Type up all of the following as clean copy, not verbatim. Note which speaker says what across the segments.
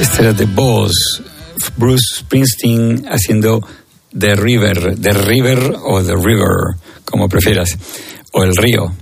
Speaker 1: Este era The Boss, Bruce Springsteen haciendo The River o The River, como prefieras, o el río.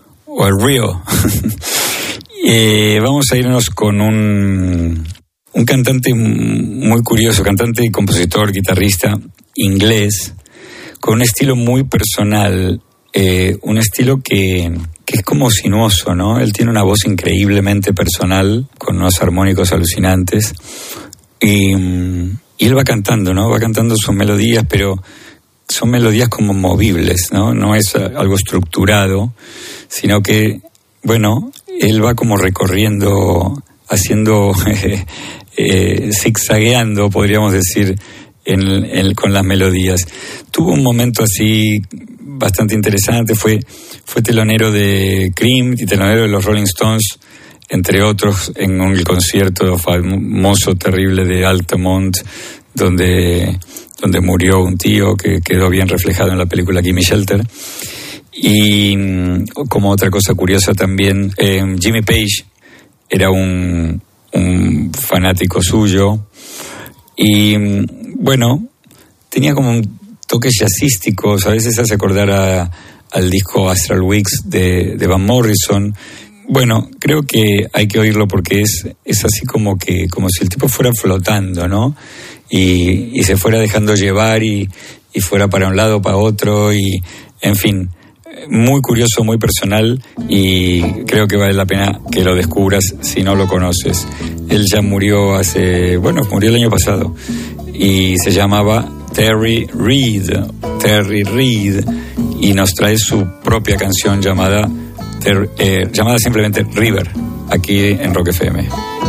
Speaker 1: Vamos a irnos con un cantante muy curioso, cantante y compositor, guitarrista inglés, con un estilo muy personal, un estilo que es como sinuoso, ¿no? Él tiene una voz increíblemente personal, con unos armónicos alucinantes, y él va cantando, ¿no? Va cantando sus melodías, pero son melodías como movibles, ¿no? No es algo estructurado, sino que, bueno, él va como recorriendo, haciendo, zigzagueando, podríamos decir, con las melodías. Tuvo un momento así bastante interesante, fue telonero de Cream y telonero de los Rolling Stones, entre otros, en el concierto famoso, terrible de Altamont, donde murió un tío, que quedó bien reflejado en la película Gimme Shelter. Y como otra cosa curiosa también, Jimmy Page era un fanático suyo, y bueno, tenía como un toque jazzístico, a veces hace acordar al disco Astral Weeks de Van Morrison. Bueno, creo que hay que oírlo porque es así como si el tipo fuera flotando, ¿no? Y se fuera dejando llevar y fuera para un lado, para otro, y en fin, muy curioso, muy personal, y creo que vale la pena que lo descubras si no lo conoces. Él ya murió murió el año pasado, y se llamaba Terry Reid, y nos trae su propia canción llamada simplemente River, aquí en Rock FM.